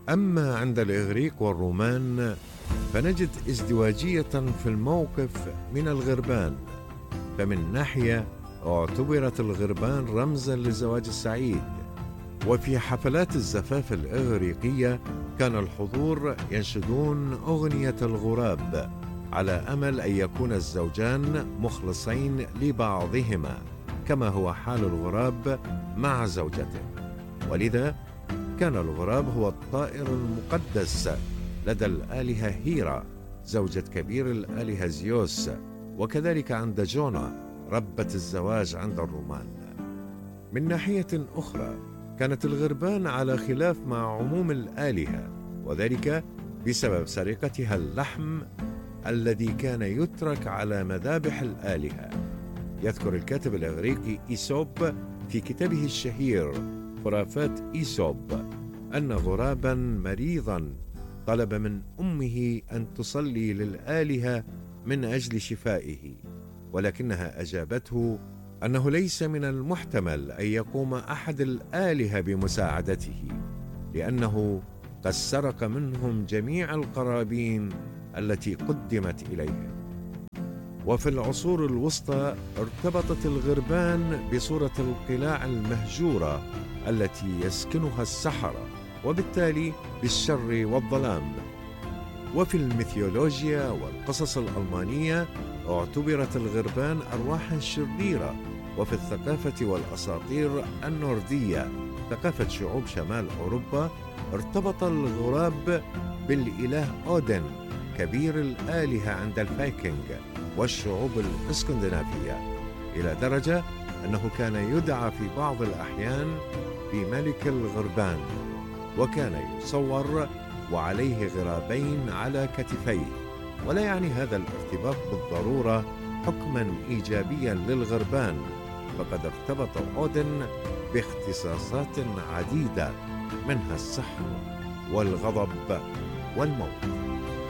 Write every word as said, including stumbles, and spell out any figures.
أما عند الإغريق والرومان فنجد ازدواجية في الموقف من الغربان. فمن ناحية اعتبرت الغربان رمزا للزواج السعيد، وفي حفلات الزفاف الإغريقية كان الحضور ينشدون أغنية الغراب على أمل أن يكون الزوجان مخلصين لبعضهما كما هو حال الغراب مع زوجته. ولذا كان الغراب هو الطائر المقدس لدى الآلهة هيرا زوجة كبير الآلهة زيوس، وكذلك عند جونا ربة الزواج عند الرومان. من ناحية أخرى كانت الغربان على خلاف مع عموم الآلهة، وذلك بسبب سرقتها اللحم الذي كان يترك على مذابح الآلهة. يذكر الكاتب الإغريقي إيسوب في كتابه الشهير خرافات إيسوب أن غرابا مريضا طلب من أمه أن تصلي للآلهة من أجل شفائه، ولكنها أجابته أنه ليس من المحتمل أن يقوم أحد الآلهة بمساعدته، لأنه قد سرق منهم جميع القرابين التي قدمت إليهم. وفي العصور الوسطى ارتبطت الغربان بصورة القلاع المهجورة التي يسكنها السحرة، وبالتالي بالشر والظلام. وفي الميثولوجيا والقصص الألمانية اعتبرت الغربان أرواحا شريرة. وفي الثقافة والأساطير النوردية ثقافة شعوب شمال أوروبا ارتبط الغراب بالإله أودن كبير الآلهة عند الفايكنج والشعوب الإسكندنافية، إلى درجة أنه كان يدعى في بعض الأحيان بملك الغربان، وكان يصور وعليه غرابين على كتفيه. ولا يعني هذا الارتباط بالضرورة حكما إيجابيا للغربان، فقد ارتبط أودن باختصاصات عديدة منها السحر والغضب والموت.